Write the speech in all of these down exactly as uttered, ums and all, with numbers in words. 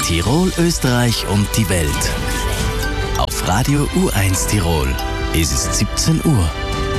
Tirol, Österreich und die Welt. Auf Radio U eins Tirol ist es siebzehn Uhr.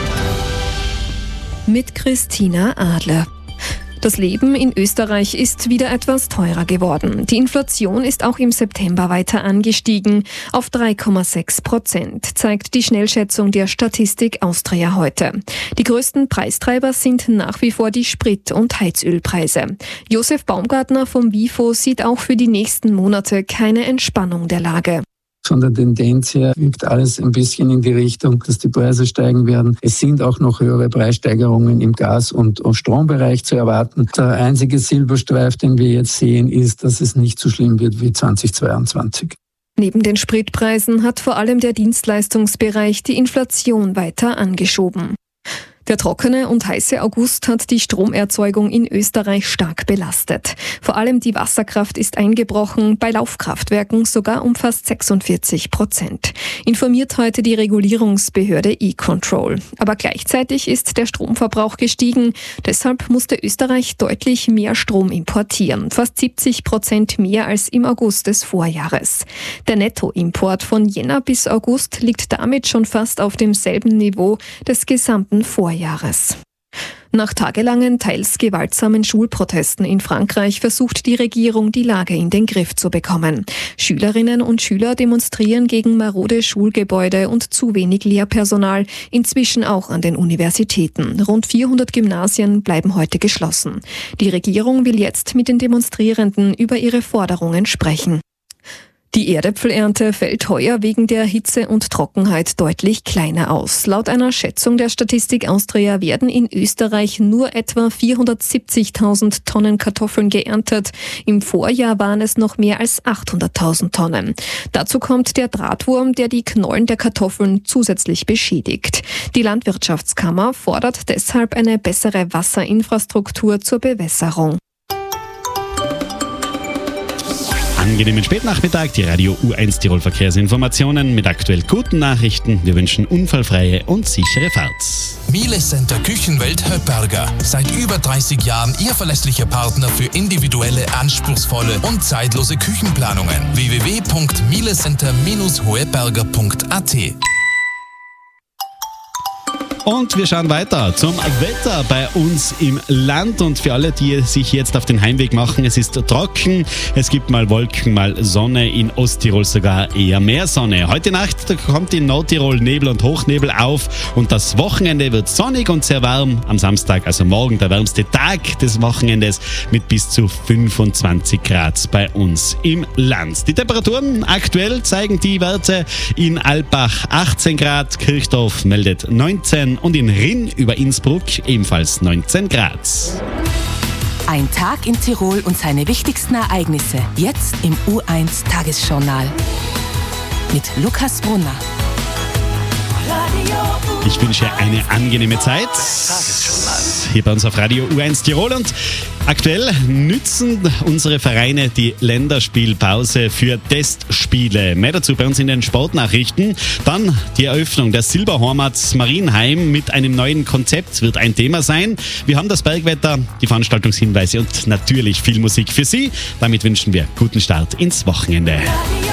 Mit Christina Adler. Das Leben in Österreich ist wieder etwas teurer geworden. Die Inflation ist auch im September weiter angestiegen auf drei Komma sechs Prozent, zeigt die Schnellschätzung der Statistik Austria heute. Die größten Preistreiber sind nach wie vor die Sprit- und Heizölpreise. Josef Baumgartner vom WIFO sieht auch für die nächsten Monate keine Entspannung der Lage. Von der Tendenz her wirkt alles ein bisschen in die Richtung, dass die Preise steigen werden. Es sind auch noch höhere Preissteigerungen im Gas- und Strombereich zu erwarten. Der einzige Silberstreif, den wir jetzt sehen, ist, dass es nicht so schlimm wird wie zweitausendzweiundzwanzig. Neben den Spritpreisen hat vor allem der Dienstleistungsbereich die Inflation weiter angeschoben. Der trockene und heiße August hat die Stromerzeugung in Österreich stark belastet. Vor allem die Wasserkraft ist eingebrochen, bei Laufkraftwerken sogar um fast sechsundvierzig Prozent. Informiert heute die Regulierungsbehörde E-Control. Aber gleichzeitig ist der Stromverbrauch gestiegen. Deshalb musste Österreich deutlich mehr Strom importieren. Fast siebzig Prozent mehr als im August des Vorjahres. Der Nettoimport von Jänner bis August liegt damit schon fast auf demselben Niveau des gesamten Vorjahres. Jahres. Nach tagelangen, teils gewaltsamen Schulprotesten in Frankreich versucht die Regierung, die Lage in den Griff zu bekommen. Schülerinnen und Schüler demonstrieren gegen marode Schulgebäude und zu wenig Lehrpersonal, inzwischen auch an den Universitäten. Rund vierhundert Gymnasien bleiben heute geschlossen. Die Regierung will jetzt mit den Demonstrierenden über ihre Forderungen sprechen. Die Erdäpfelernte fällt heuer wegen der Hitze und Trockenheit deutlich kleiner aus. Laut einer Schätzung der Statistik Austria werden in Österreich nur etwa vierhundertsiebzigtausend Tonnen Kartoffeln geerntet. Im Vorjahr waren es noch mehr als achthunderttausend Tonnen. Dazu kommt der Drahtwurm, der die Knollen der Kartoffeln zusätzlich beschädigt. Die Landwirtschaftskammer fordert deshalb eine bessere Wasserinfrastruktur zur Bewässerung. Angenehmen Spätnachmittag, die Radio U eins Tirol Verkehrsinformationen mit aktuell guten Nachrichten. Wir wünschen unfallfreie und sichere Fahrt. Miele Center Küchenwelt Höpperger. Seit über dreißig Jahren Ihr verlässlicher Partner für individuelle, anspruchsvolle und zeitlose Küchenplanungen. w w w punkt mielecenter Bindestrich hoeberger punkt a t. Und wir schauen weiter zum Wetter bei uns im Land. Und für alle, die sich jetzt auf den Heimweg machen, es ist trocken, es gibt mal Wolken, mal Sonne, in Osttirol sogar eher mehr Sonne. Heute Nacht kommt in Nordtirol Nebel und Hochnebel auf und das Wochenende wird sonnig und sehr warm. Am Samstag, also morgen, der wärmste Tag des Wochenendes mit bis zu fünfundzwanzig Grad bei uns im Land. Die Temperaturen aktuell zeigen die Werte in Alpbach achtzehn Grad, Kirchdorf meldet neunzehn und in Rinn über Innsbruck ebenfalls neunzehn Grad. Ein Tag in Tirol und seine wichtigsten Ereignisse. Jetzt im U eins Tagesjournal. Mit Lukas Brunner. Ich wünsche eine angenehme Zeit hier bei uns auf Radio U eins Tirol und aktuell nützen unsere Vereine die Länderspielpause für Testspiele. Mehr dazu bei uns in den Sportnachrichten. Dann die Eröffnung der Silberhormats Marienheim mit einem neuen Konzept wird ein Thema sein. Wir haben das Bergwetter, die Veranstaltungshinweise und natürlich viel Musik für Sie. Damit wünschen wir guten Start ins Wochenende.